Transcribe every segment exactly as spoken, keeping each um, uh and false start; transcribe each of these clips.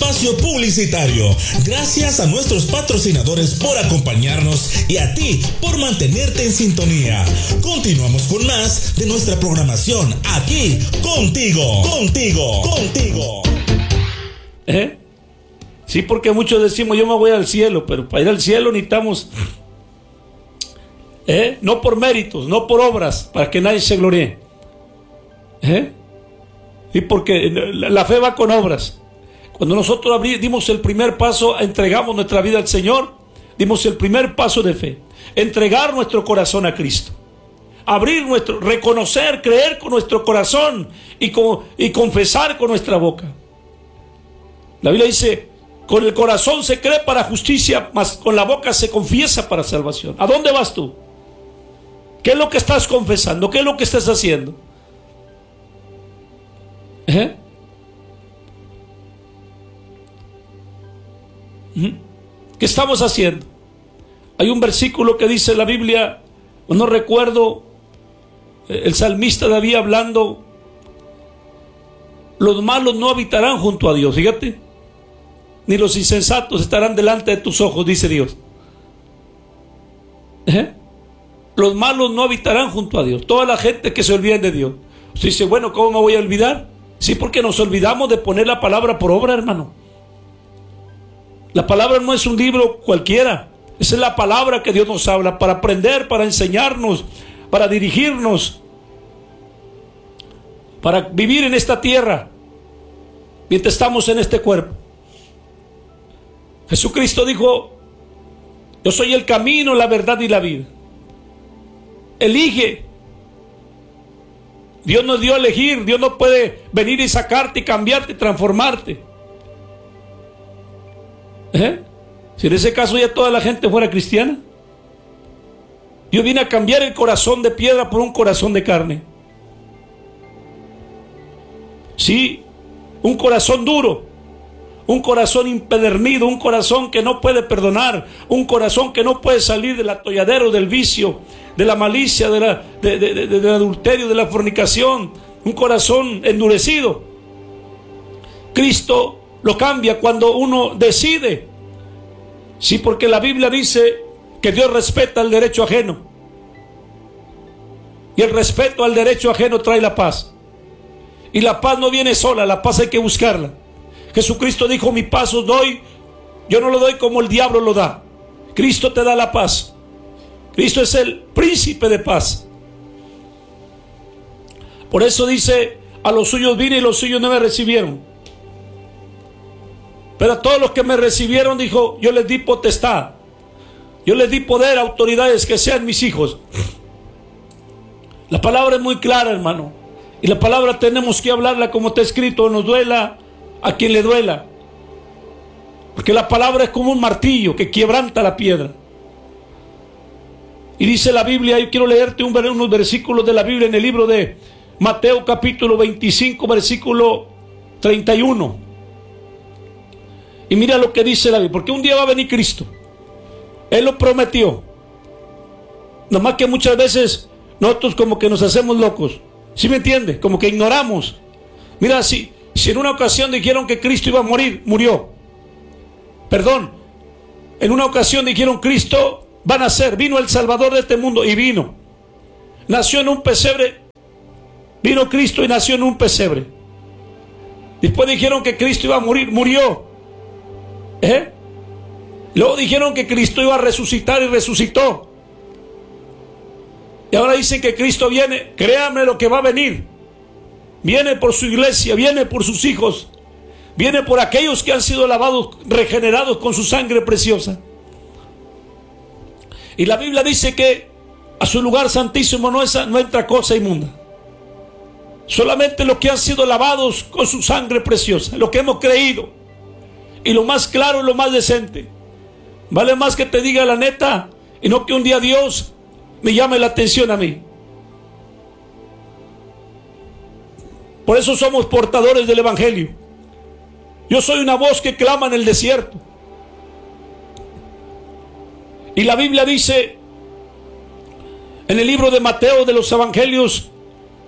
espacio publicitario. Gracias a nuestros patrocinadores por acompañarnos y a ti por mantenerte en sintonía. Continuamos con más de nuestra programación aquí contigo, contigo, contigo. ¿Eh? Sí, porque muchos decimos yo me voy al cielo, pero para ir al cielo necesitamos, ¿eh? no por méritos, no por obras, para que nadie se gloríe. ¿Eh? Y porque la fe va con obras. Cuando nosotros abrí, dimos el primer paso, entregamos nuestra vida al Señor, dimos el primer paso de fe, entregar nuestro corazón a Cristo, abrir nuestro, reconocer, creer con nuestro corazón y, con, y confesar con nuestra boca. La Biblia dice: con el corazón se cree para justicia, mas con la boca se confiesa para salvación. ¿A dónde vas tú? ¿Qué es lo que estás confesando? ¿Qué es lo que estás haciendo? ¿Eh? ¿Qué estamos haciendo? Hay un versículo que dice en la Biblia, no recuerdo, el salmista David hablando: los malos no habitarán junto a Dios, fíjate, ni los insensatos estarán delante de tus ojos, dice Dios. ¿Eh? Los malos no habitarán junto a Dios. Toda la gente que se olvida de Dios. Usted dice: bueno, ¿cómo me voy a olvidar? Sí, porque nos olvidamos de poner la palabra por obra, hermano. La palabra no es un libro cualquiera. Esa es la palabra que Dios nos habla para aprender, para enseñarnos, para dirigirnos, para vivir en esta tierra mientras estamos en este cuerpo. Jesucristo dijo: yo soy el camino, la verdad y la vida. Elige. Dios nos dio a elegir. Dios no puede venir y sacarte y cambiarte y transformarte. ¿Eh? Si en ese caso ya toda la gente fuera cristiana. Dios viene a cambiar el corazón de piedra por un corazón de carne. Sí, un corazón duro, un corazón impedernido, un corazón que no puede perdonar, un corazón que no puede salir del atolladero, del vicio, de la malicia, de la, de, de, de, del adulterio, de la fornicación, un corazón endurecido. Cristo lo cambia cuando uno decide. Sí, porque la Biblia dice que Dios respeta el derecho ajeno, y el respeto al derecho ajeno trae la paz. Y la paz no viene sola, la paz hay que buscarla. Jesucristo dijo: mi paz os doy, yo no lo doy como el diablo lo da. Cristo te da la paz. Cristo es el príncipe de paz. Por eso dice: a los suyos vine y los suyos no me recibieron, pero a todos los que me recibieron, dijo, yo les di potestad, yo les di poder, autoridades, que sean mis hijos. La palabra es muy clara, hermano, y la palabra tenemos que hablarla como está escrito, nos duela a quien le duela, porque la palabra es como un martillo que quebranta la piedra. Y dice la Biblia, yo quiero leerte un, unos versículos de la Biblia en el libro de Mateo capítulo veinticinco, versículo treinta y uno. Y mira lo que dice la Biblia, porque un día va a venir Cristo. Él lo prometió. Nomás que muchas veces nosotros como que nos hacemos locos. ¿Sí me entiende? Como que ignoramos. Mira, si, si en una ocasión dijeron que Cristo iba a morir, murió. Perdón, en una ocasión dijeron Cristo va a nacer, vino el Salvador de este mundo, y vino. Nació en un pesebre. Vino Cristo y nació en un pesebre. Después dijeron que Cristo iba a morir, murió. ¿Eh? Luego dijeron que Cristo iba a resucitar y resucitó. Y ahora dicen que Cristo viene. Créanme lo que va a venir. Viene por su iglesia, viene por sus hijos, viene por aquellos que han sido lavados, regenerados con su sangre preciosa. Y la Biblia dice que a su lugar santísimo no, es, no entra cosa inmunda. Solamente los que han sido lavados con su sangre preciosa, lo que hemos creído. Y lo más claro y lo más decente. Vale más que te diga la neta y no que un día Dios me llame la atención a mí. Por eso somos portadores del Evangelio. Yo soy una voz que clama en el desierto. Y la Biblia dice en el libro de Mateo, de los Evangelios,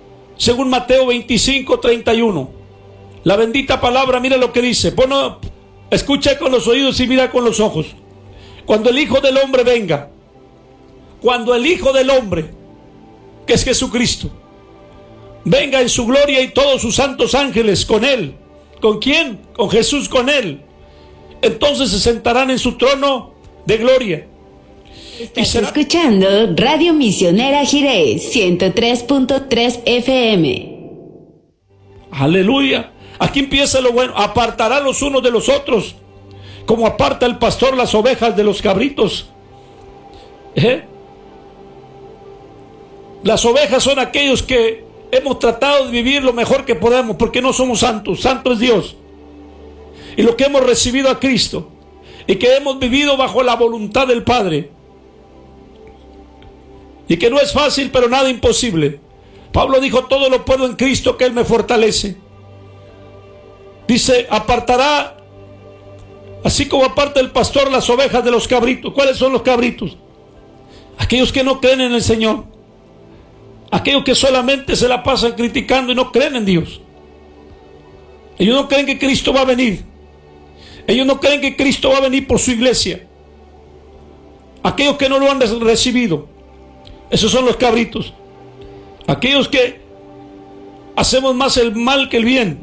según Mateo veinticinco, treinta y uno, la bendita palabra, mira lo que dice. Bueno, Escucha con los oídos y mira con los ojos. Cuando el Hijo del Hombre venga, cuando el Hijo del Hombre, que es Jesucristo, venga en su gloria y todos sus santos ángeles con él. ¿Con quién? Con Jesús, con él. Entonces se sentarán en su trono de gloria. Estás será... escuchando Radio Misionera Jiré ciento tres punto tres F M. Aleluya. Aquí empieza lo bueno. Apartará los unos de los otros, como aparta el pastor las ovejas de los cabritos. ¿Eh? Las ovejas son aquellos que hemos tratado de vivir lo mejor que podemos, porque no somos santos. Santo es Dios. Y lo que hemos recibido a Cristo, y que hemos vivido bajo la voluntad del Padre, y que no es fácil, pero nada imposible. Pablo dijo: todo lo puedo en Cristo que Él me fortalece. Dice: apartará, así como aparta el pastor las ovejas de los cabritos. ¿Cuáles son los cabritos? Aquellos que no creen en el Señor, aquellos que solamente se la pasan criticando y no creen en Dios. Ellos no creen que Cristo va a venir. Ellos no creen que Cristo va a venir por su iglesia. Aquellos que no lo han recibido, esos son los cabritos. Aquellos que hacemos más el mal que el bien.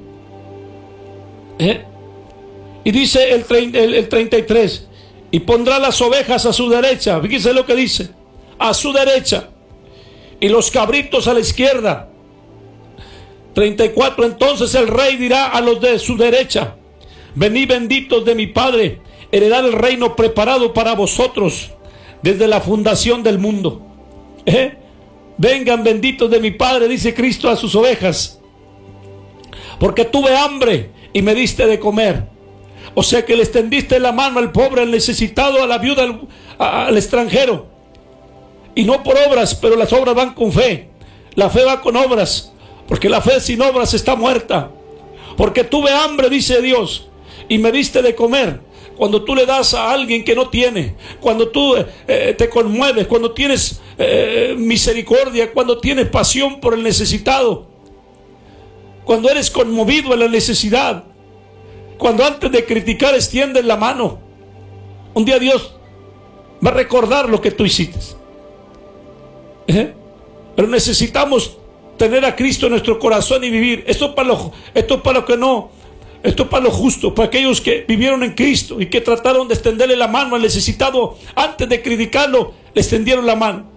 ¿Eh? Y dice el, el, el treinta y tres: y pondrá las ovejas a su derecha. Fíjense lo que dice: a su derecha, y los cabritos a la izquierda. treinta y cuatro: entonces el rey dirá a los de su derecha: venid benditos de mi Padre, heredad el reino preparado para vosotros desde la fundación del mundo. ¿Eh? Vengan benditos de mi Padre, dice Cristo a sus ovejas, porque tuve hambre y me diste de comer. O sea que le extendiste la mano al pobre, al necesitado, a la viuda, al, al extranjero. Y no por obras, pero las obras van con fe. La fe va con obras, porque la fe sin obras está muerta. Porque tuve hambre, dice Dios, y me diste de comer. Cuando tú le das a alguien que no tiene, cuando tú eh, te conmueves, cuando tienes eh, misericordia, cuando tienes pasión por el necesitado, cuando eres conmovido en la necesidad, cuando antes de criticar extiendes la mano, un día Dios va a recordar lo que tú hiciste. ¿Eh? Pero necesitamos tener a Cristo en nuestro corazón y vivir. Esto es para lo, esto es para lo que no, esto es para lo justo, para aquellos que vivieron en Cristo y que trataron de extenderle la mano al necesitado. Antes de criticarlo, le extendieron la mano.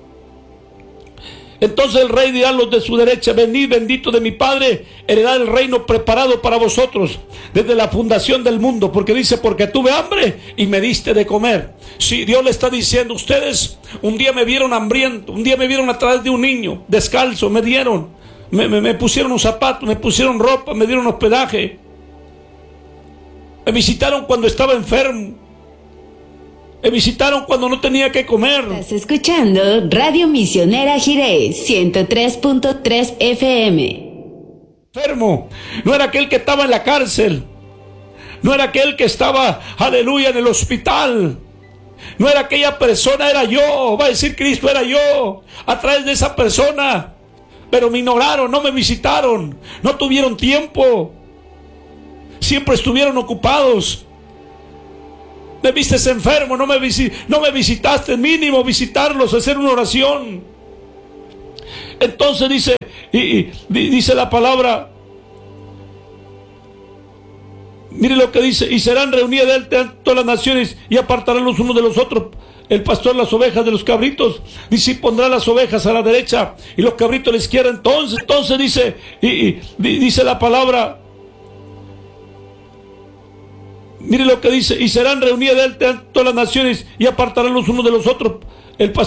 Entonces el rey dirá a los de su derecha: venid bendito de mi Padre, heredad el reino preparado para vosotros desde la fundación del mundo. Porque dice: porque tuve hambre y me diste de comer. Si sí, Dios le está diciendo: ustedes un día me vieron hambriento, un día me vieron a través de un niño descalzo, me dieron, me, me, me pusieron un zapato, me pusieron ropa, me dieron hospedaje, me visitaron cuando estaba enfermo, me visitaron cuando no tenía que comer. Estás escuchando Radio Misionera Jiré ciento tres punto tres F M. Enfermo, no era aquel que estaba en la cárcel, no era aquel que estaba, aleluya, en el hospital, no era aquella persona, era yo. Va a decir Cristo: era yo a través de esa persona, pero me ignoraron, no me visitaron, no tuvieron tiempo, siempre estuvieron ocupados. Me vistes enfermo, no me, visi- no me visitaste. Mínimo visitarlos, hacer una oración. Entonces dice, y, y, dice la palabra, mire lo que dice: y serán reunidas de él todas las naciones, y apartarán los unos de los otros, el pastor las ovejas de los cabritos. Dice: y pondrá las ovejas a la derecha y los cabritos a la izquierda. Entonces, entonces dice, y, y dice la palabra, mire lo que dice: y serán reunidas de él todas las naciones, y apartarán los unos de los otros, el pastor